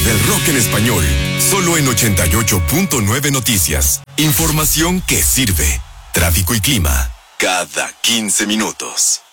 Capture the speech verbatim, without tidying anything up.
del rock en español, solo en ochenta y ocho punto nueve Noticias. Información que sirve. Tráfico y clima cada quince minutos.